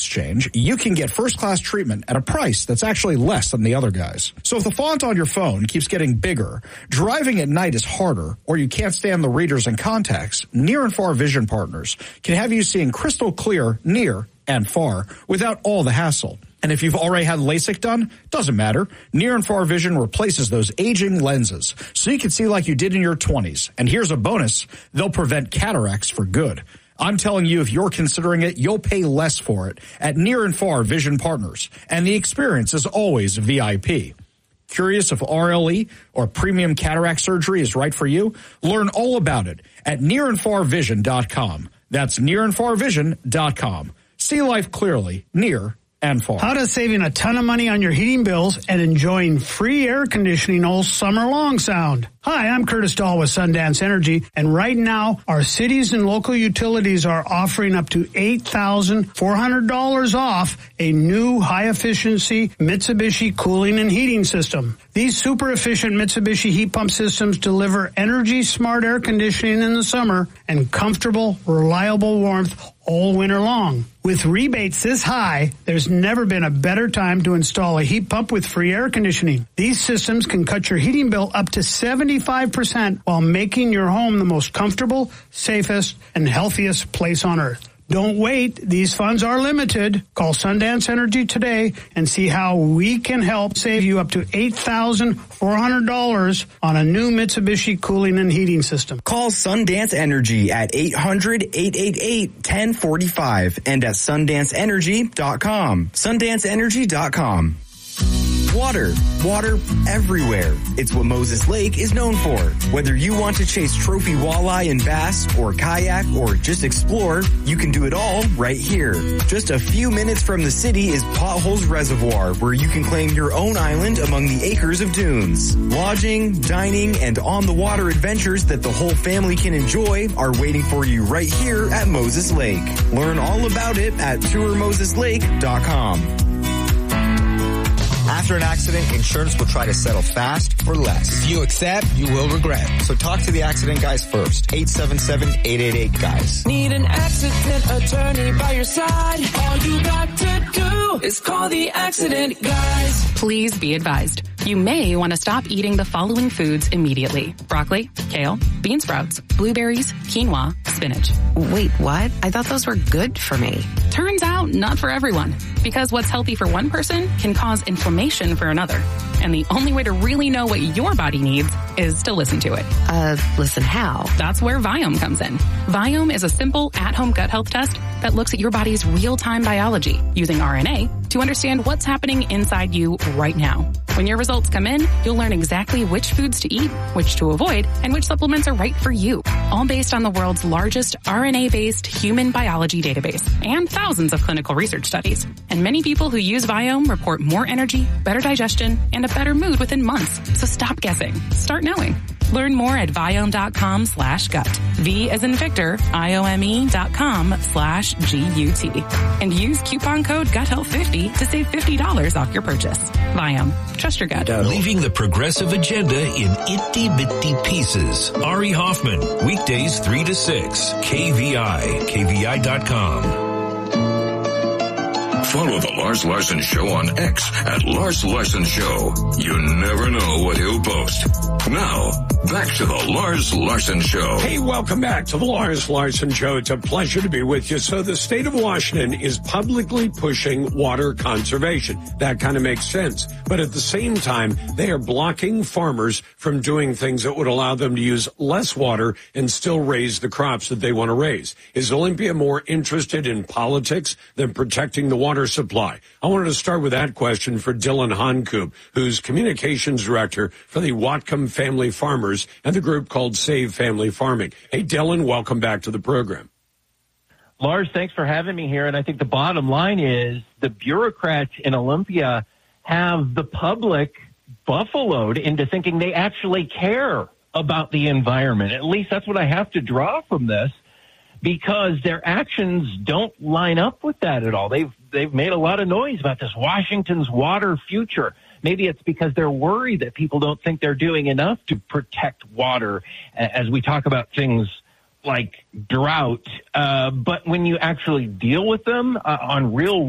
exchange, you can get first-class treatment at a price that's actually less than the other guys. So if the font on your phone keeps getting bigger, driving at night is harder, or you can't stand the readers and contacts, Near and Far Vision Partners can have you seeing crystal clear near and far without all the hassle. And if you've already had LASIK done, doesn't matter. Near and Far Vision replaces those aging lenses so you can see like you did in your 20s. And here's a bonus. They'll prevent cataracts for good. I'm telling you, if you're considering it, you'll pay less for it at Near and Far Vision Partners. And the experience is always VIP. Curious if RLE or premium cataract surgery is right for you? Learn all about it at nearandfarvision.com. That's nearandfarvision.com. See life clearly, near and far. How does saving a ton of money on your heating bills and enjoying free air conditioning all summer long sound? Hi, I'm Curtis Dahl with Sundance Energy, and right now, our cities and local utilities are offering up to $8,400 off a new high-efficiency Mitsubishi cooling and heating system. These super-efficient Mitsubishi heat pump systems deliver energy-smart air conditioning in the summer and comfortable, reliable warmth all winter long. With rebates this high, there's never been a better time to install a heat pump with free air conditioning. These systems can cut your heating bill up to 75% while making your home the most comfortable, safest, and healthiest place on earth. Don't wait. These funds are limited. Call Sundance Energy today and see how we can help save you up to $8,400 on a new Mitsubishi cooling and heating system. Call Sundance Energy at 800-888-1045 and at sundanceenergy.com. Sundanceenergy.com. Water everywhere. It's what Moses Lake is known for. Whether you want to chase trophy walleye and bass or kayak or just explore, you can do it all right here. Just a few minutes from the city is Potholes Reservoir, where you can claim your own island among the acres of dunes. Lodging, dining, and on-the-water adventures that the whole family can enjoy are waiting for you right here at Moses Lake. Learn all about it at tourmoseslake.com. After an accident, insurance will try to settle fast for less. If you accept, you will regret. So talk to the accident guys first. 877-888-GUYS. Need an accident attorney by your side. All you got to do is call the accident guys. Please be advised. You may want to stop eating the following foods immediately. Broccoli, kale, bean sprouts, blueberries, quinoa, spinach. Wait, what? I thought those were good for me. Turns out, not for everyone. Because what's healthy for one person can cause inflammation for another. And the only way to really know what your body needs is to listen to it. Listen how? That's where Viome comes in. Viome is a simple at-home gut health test that looks at your body's real-time biology using RNA to understand what's happening inside you right now. When your results come in, you'll learn exactly which foods to eat, which to avoid, and which supplements are right for you. All based on the world's largest RNA-based human biology database and thousands of clinical research studies. And many people who use Viome report more energy, better digestion, and a better mood within months. So stop guessing. Start knowing. Learn more at Viome.com/gut. V as in Victor, IOME.com/GUT. And use coupon code GUTHEALTH50 to save $50 off your purchase. Viome. Trust your gut. Leaving the progressive agenda in itty-bitty pieces. Ari Hoffman, weekdays 3 to 6. KVI. KVI.com. Follow the Lars Larson Show on X at Lars Larson Show. You never know what he'll post. Now, back to the Lars Larson Show. Hey, welcome back to the Lars Larson Show. It's a pleasure to be with you. So the state of Washington is publicly pushing water conservation. That kind of makes sense. But at the same time, they are blocking farmers from doing things that would allow them to use less water and still raise the crops that they want to raise. Is Olympia more interested in politics than protecting the water supply? I wanted to start with that question for Dylan Honkoop, who's communications director for the Whatcom Family Farmers and the group called Save Family Farming. Hey, Dylan, welcome back to the program. Lars, thanks for having me here. And I think the bottom line is the bureaucrats in Olympia have the public buffaloed into thinking they actually care about the environment. At least that's what I have to draw from this, because their actions don't line up with that at all. They've made a lot of noise about this Washington's water future. Maybe it's because they're worried that people don't think they're doing enough to protect water as we talk about things like drought. But when you actually deal with them on real